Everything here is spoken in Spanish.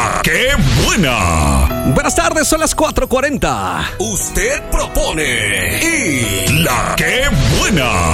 La que buena. Buenas tardes, son las 4:40. Usted propone y La que buena.